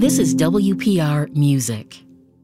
This is WPR Music.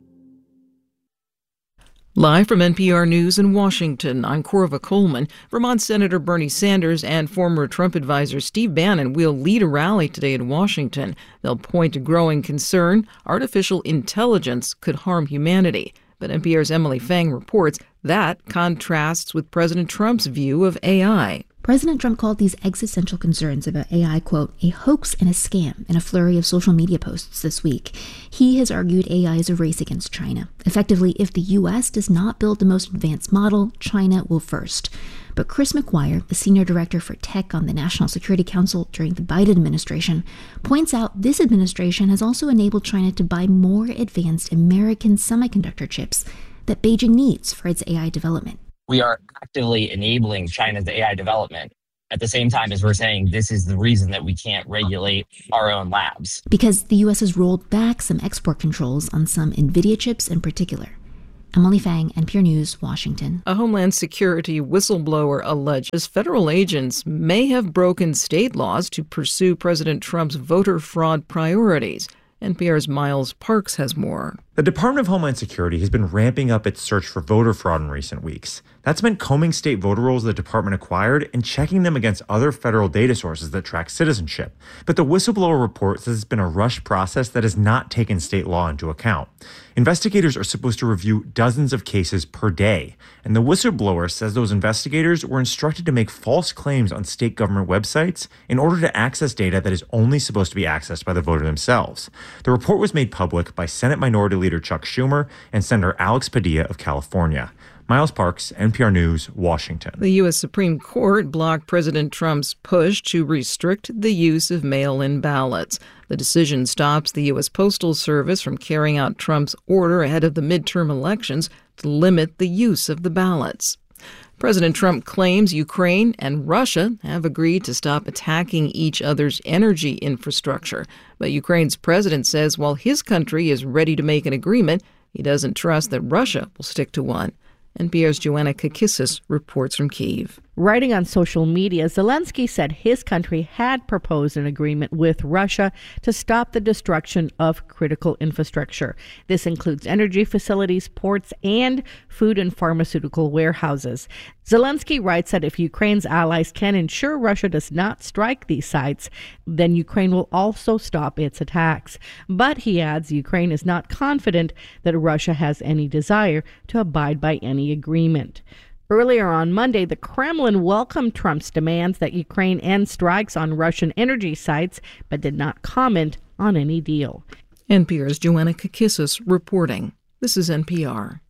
Live from NPR News in Washington, I'm Corva Coleman. Vermont Senator Bernie Sanders and former Trump advisor Steve Bannon will lead a rally today in Washington. They'll point to growing concern artificial intelligence could harm humanity. But NPR's Emily Fang reports that contrasts with President Trump's view of AI. President Trump called these existential concerns about AI, quote, a hoax and a scam in a flurry of social media posts this week. He has argued AI is a race against China. Effectively, if the U.S. does not build the most advanced model, China will first. But Chris McGuire, the senior director for tech on the National Security Council during the Biden administration, points out this administration has also enabled China to buy more advanced American semiconductor chips that Beijing needs for its AI development. We are actively enabling China's AI development at the same time as we're saying this is the reason that we can't regulate our own labs. Because the U.S. has rolled back some export controls on some NVIDIA chips in particular. Emily Fang, NPR News, Washington. A Homeland Security whistleblower alleges federal agents may have broken state laws to pursue President Trump's voter fraud priorities. NPR's Miles Parks has more. The Department of Homeland Security has been ramping up its search for voter fraud in recent weeks. That's meant combing state voter rolls the department acquired and checking them against other federal data sources that track citizenship. But the whistleblower report says it's been a rushed process that has not taken state law into account. Investigators are supposed to review dozens of cases per day, and the whistleblower says those investigators were instructed to make false claims on state government websites in order to access data that is only supposed to be accessed by the voter themselves. The report was made public by Senate Minority Leader Chuck Schumer and Senator Alex Padilla of California. Miles Parks, NPR News, Washington. The U.S. Supreme Court blocked President Trump's push to restrict the use of mail-in ballots. The decision stops the U.S. Postal Service from carrying out Trump's order ahead of the midterm elections to limit the use of the ballots. President Trump claims Ukraine and Russia have agreed to stop attacking each other's energy infrastructure. But Ukraine's president says while his country is ready to make an agreement, he doesn't trust that Russia will stick to one. NPR's Joanna Kakissis reports from Kyiv. Writing on social media, Zelensky said his country had proposed an agreement with Russia to stop the destruction of critical infrastructure. This includes energy facilities, ports, and food and pharmaceutical warehouses. Zelensky writes that if Ukraine's allies can ensure Russia does not strike these sites, then Ukraine will also stop its attacks. But he adds Ukraine is not confident that Russia has any desire to abide by any agreement. Earlier on Monday, the Kremlin welcomed Trump's demands that Ukraine end strikes on Russian energy sites, but did not comment on any deal. NPR's Joanna Kakissis reporting. This is NPR.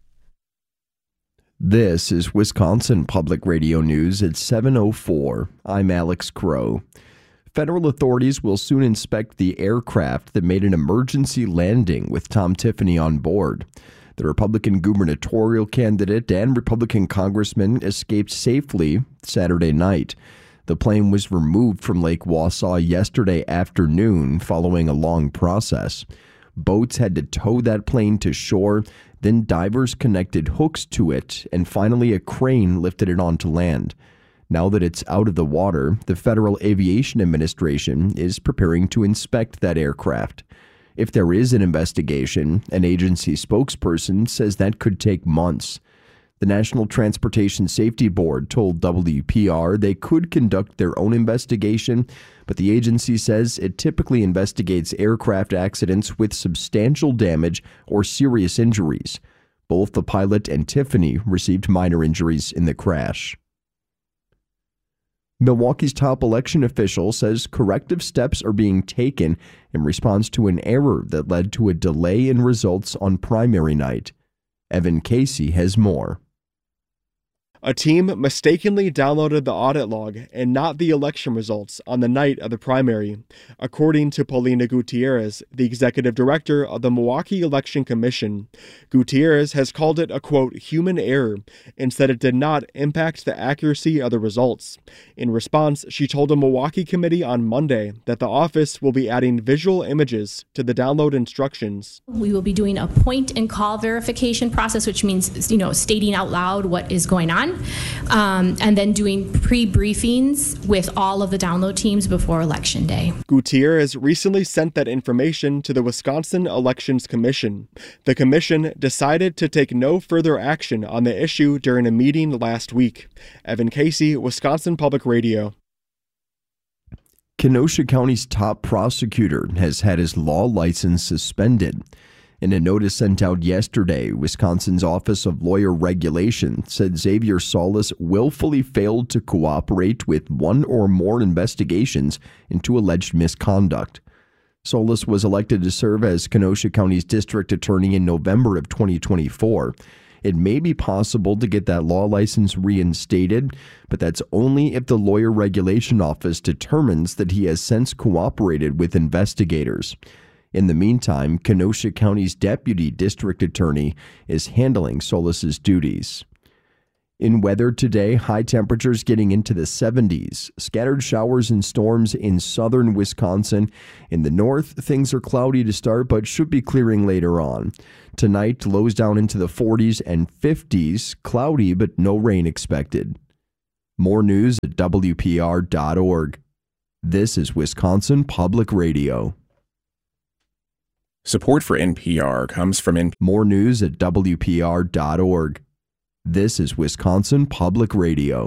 This is Wisconsin Public Radio News at 7:04. I'm Alex Crow. Federal authorities will soon inspect the aircraft that made an emergency landing with Tom Tiffany on board. The Republican gubernatorial candidate and Republican congressman escaped safely Saturday night. The plane was removed from Lake Wausau yesterday afternoon following a long process. Boats had to tow that plane to shore, then divers connected hooks to it, and finally a crane lifted it onto land. Now that it's out of the water, the Federal Aviation Administration is preparing to inspect that aircraft. If there is an investigation, an agency spokesperson says that could take months. The National Transportation Safety Board told WPR they could conduct their own investigation, but the agency says it typically investigates aircraft accidents with substantial damage or serious injuries. Both the pilot and Tiffany received minor injuries in the crash. Milwaukee's top election official says corrective steps are being taken in response to an error that led to a delay in results on primary night. Evan Casey has more. A team mistakenly downloaded the audit log and not the election results on the night of the primary, according to Paulina Gutierrez, the executive director of the Milwaukee Election Commission. Gutierrez has called it a, quote, human error, and said it did not impact the accuracy of the results. In response, she told a Milwaukee committee on Monday that the office will be adding visual images to the download instructions. We will be doing a point and call verification process, which means, stating out loud what is going on. on, and then doing pre-briefings with all of the download teams before Election Day. Gutierrez recently sent that information to the Wisconsin Elections Commission. The commission decided to take no further action on the issue during a meeting last week. Evan Casey, Wisconsin Public Radio. Kenosha County's top prosecutor has had his law license suspended. In a notice sent out yesterday, Wisconsin's Office of Lawyer Regulation said Xavier Solis willfully failed to cooperate with one or more investigations into alleged misconduct. Solis was elected to serve as Kenosha County's district attorney in November of 2024. It may be possible to get that law license reinstated, but that's only if the Lawyer Regulation Office determines that he has since cooperated with investigators. In the meantime, Kenosha County's deputy district attorney is handling Solis's duties. In weather today, high temperatures getting into the 70s. Scattered showers and storms in southern Wisconsin. In the north, things are cloudy to start, but should be clearing later on. Tonight, lows down into the 40s and 50s. Cloudy, but no rain expected. More news at WPR.org. This is Wisconsin Public Radio. Support for NPR comes from More news at WPR.org. This is Wisconsin Public Radio.